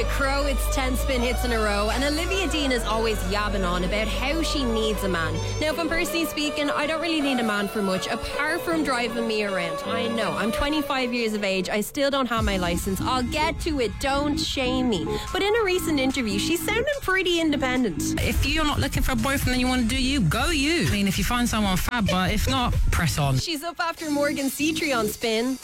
Crow, it's 10 spin hits in a row, and Olivia Dean is always yabbing on about how she needs a man. Now, if I'm personally speaking, I don't really need a man for much, apart from driving me around. I know, I'm 25 years of age, I still don't have my licence. I'll get to it, don't shame me. But in a recent interview, she's sounding pretty independent. If you're not looking for a boyfriend and you want to do you, go you. I mean, if you find someone fab, but if not, press on. She's up after Morgan Citry on Spin.